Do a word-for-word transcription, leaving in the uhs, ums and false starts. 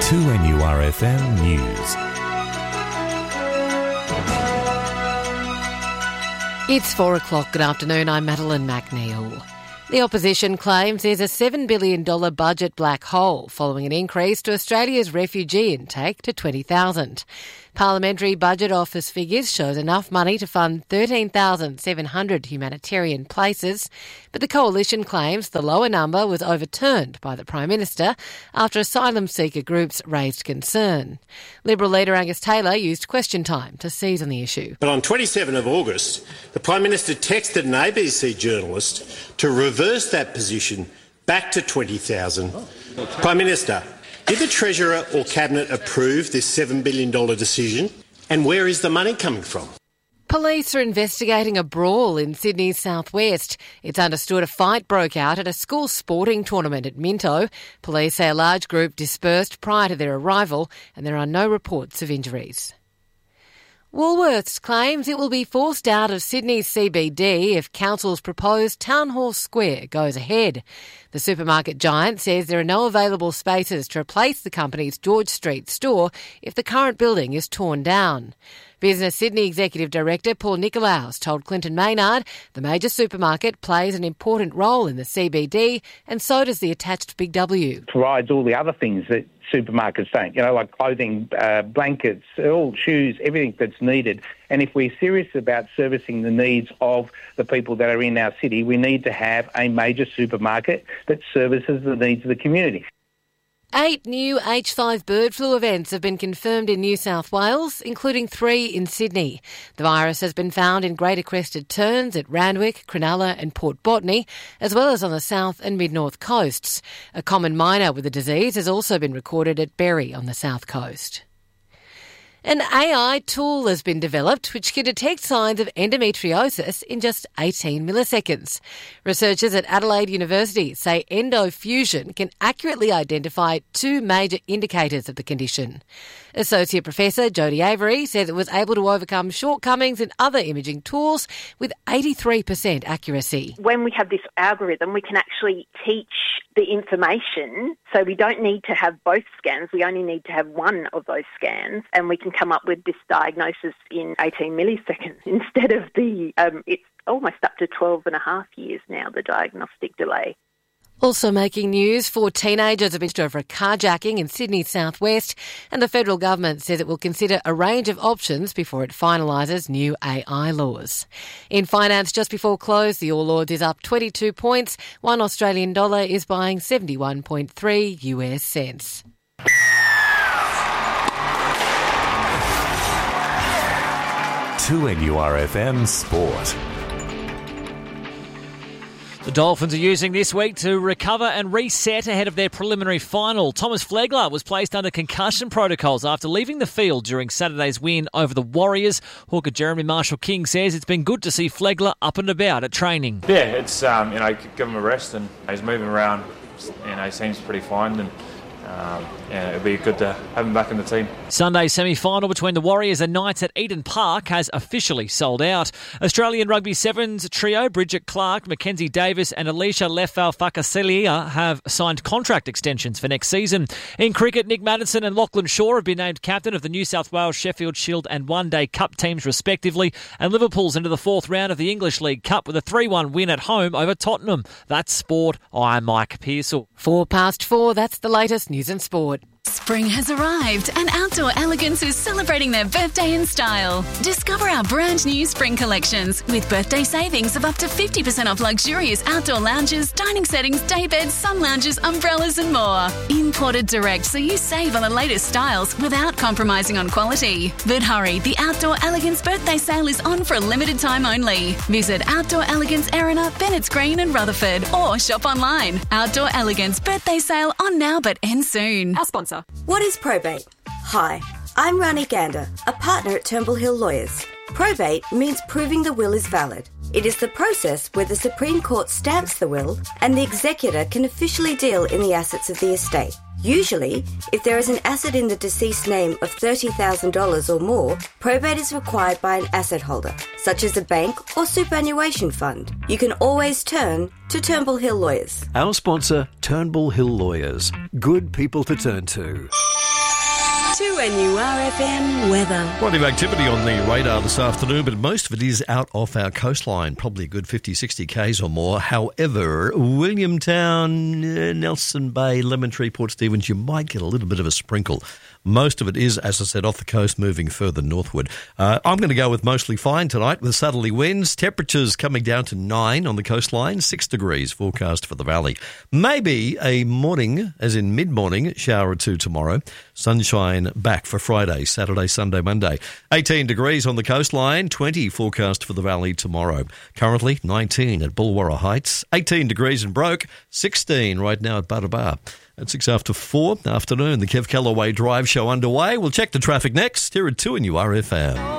two N U R F M News. It's four o'clock. Good afternoon. I'm Madeline McNeil. The opposition claims there's a seven billion dollars budget black hole following an increase to Australia's refugee intake to twenty thousand. Parliamentary Budget Office figures shows enough money to fund thirteen thousand seven hundred humanitarian places, but the coalition claims the lower number was overturned by the Prime Minister after asylum seeker groups raised concern. Liberal leader Angus Taylor used question time to seize on the issue. But on the twenty-seventh of August, the Prime Minister texted an A B C journalist to reverse that position back to twenty thousand. Prime Minister, did the Treasurer or Cabinet approve this seven billion dollars decision? And where is the money coming from? Police are investigating a brawl in Sydney's southwest. It's understood a fight broke out at a school sporting tournament at Minto. Police say a large group dispersed prior to their arrival, and there are no reports of injuries. Woolworths claims it will be forced out of Sydney's C B D if Council's proposed Town Hall Square goes ahead. The supermarket giant says there are no available spaces to replace the company's George Street store if the current building is torn down. Business Sydney Executive Director Paul Nicolaus told Clinton Maynard the major supermarket plays an important role in the C B D, and so does the attached Big W. Provides all the other things that supermarkets don't, you know, like clothing, uh, blankets, all shoes, everything that's needed. And if we're serious about servicing the needs of the people that are in our city, we need to have a major supermarket that services the needs of the community. Eight new H five bird flu events have been confirmed in New South Wales, including three in Sydney. The virus has been found in Greater Crested Terns at Randwick, Cronulla and Port Botany, as well as on the south and mid-north coasts. A common minor with the disease has also been recorded at Berry on the south coast. An A I tool has been developed which can detect signs of endometriosis in just eighteen milliseconds. Researchers at Adelaide University say EndoFusion can accurately identify two major indicators of the condition. Associate Professor Jodie Avery says it was able to overcome shortcomings in other imaging tools with eighty-three percent accuracy. When we have this algorithm, we can actually teach the information, so we don't need to have both scans, we only need to have one of those scans, and we can come up with this diagnosis in eighteen milliseconds instead of the, um, it's almost up to twelve and a half years now, the diagnostic delay. Also making news, four teenagers have been arrested over a carjacking in Sydney's southwest, and the federal government says it will consider a range of options before it finalises new A I laws. In finance, just before close, the All Ords is up twenty-two points. One Australian dollar is buying seventy-one point three US cents. two N U R F M Sport. The Dolphins are using this week to recover and reset ahead of their preliminary final. Thomas Flegler was placed under concussion protocols after leaving the field during Saturday's win over the Warriors. Hawker Jeremy Marshall-King says it's been good to see Flegler up and about at training. Yeah, it's, um, you know, give him a rest, and he's moving around, you know, he seems pretty fine, and Um, yeah, it'd be good to have him back in the team. Sunday's semi-final between the Warriors and Knights at Eden Park has officially sold out. Australian Rugby Sevens trio Bridget Clark, Mackenzie Davis and Alicia Lefau-Fakasilia have signed contract extensions for next season. In cricket, Nick Maddinson and Lachlan Shaw have been named captain of the New South Wales Sheffield Shield and One Day Cup teams respectively, and Liverpool's into the fourth round of the English League Cup with a three one win at home over Tottenham. That's sport. I'm Mike Pearsall. Four past four, that's the latest news and sport. Spring has arrived and Outdoor Elegance is celebrating their birthday in style. Discover our brand new spring collections with birthday savings of up to fifty percent off luxurious outdoor lounges, dining settings, day beds, sun lounges, umbrellas and more. Imported direct so you save on the latest styles without compromising on quality. But hurry, the Outdoor Elegance birthday sale is on for a limited time only. Visit Outdoor Elegance Erina, Bennett's Green and Rutherford or shop online. Outdoor Elegance birthday sale on now but ends soon. Our sponsor. What is probate? Hi, I'm Rani Gander, a partner at Turnbull Hill Lawyers. Probate means proving the will is valid. It is the process where the Supreme Court stamps the will and the executor can officially deal in the assets of the estate. Usually, if there is an asset in the deceased's name of thirty thousand dollars or more, probate is required by an asset holder, such as a bank or superannuation fund. You can always turn to Turnbull Hill Lawyers. Our sponsor, Turnbull Hill Lawyers. Good people to turn to. two N U R F M weather. Plenty of activity on the radar this afternoon, but most of it is out off our coastline, probably a good fifty, sixty kays or more. However, Williamtown, uh, Nelson Bay, Lemon Tree, Port Stephens, you might get a little bit of a sprinkle. Most of it is, as I said, off the coast, moving further northward. Uh, I'm going to go with mostly fine tonight with southerly winds. Temperatures coming down to nine on the coastline, six degrees forecast for the valley. Maybe a morning, as in mid-morning, shower or two tomorrow. Sunshine back for Friday, Saturday, Sunday, Monday. eighteen degrees on the coastline, twenty forecast for the valley tomorrow. Currently nineteen at Bulwarra Heights, eighteen degrees in Broke, sixteen right now at Butterbar. At six after four afternoon, the Kev Callaway Drive Show underway. We'll check the traffic next here at two N U R F M.